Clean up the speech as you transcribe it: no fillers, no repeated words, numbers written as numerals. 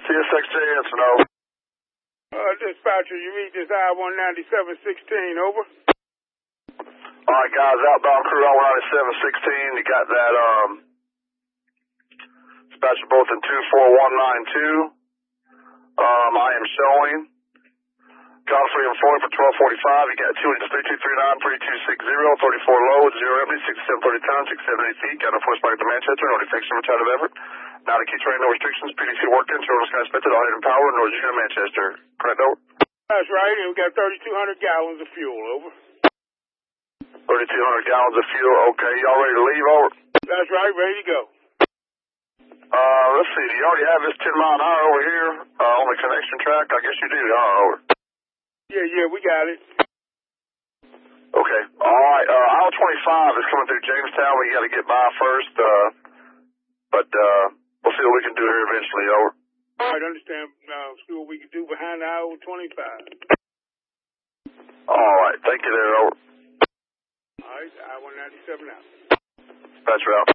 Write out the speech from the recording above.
CSXJS, no. Dispatcher, you read this I-197-16, over. Alright, guys, outbound crew I-197-16, you got that, dispatcher both in 24192. I am showing Godfrey and Floyd for 1245. You got 2 inches 3239 3260, 34 low, 0 empty, 6730 tons, 678 feet. Got no force back to Manchester, no defection from out of Everett. Now to key train, no restrictions. PDC working, Toronto Sky expected, all in power, North Virginia, Manchester. Correct, over? That's right, and we got 3,200 gallons of fuel, over. 3,200 gallons of fuel, okay. Y'all ready to leave, over? That's right, ready to go. Let's see, do you already have this 10 mile an hour over here on the connection track? I guess you do, over. Yeah, we got it. Okay, alright, aisle 25 is coming through Jamestown. We got to get by first, but we'll see what we can do here eventually, over. Alright, understand. See what we can do behind aisle 25. Alright, thank you there, over. Alright, I-197 out. That's right.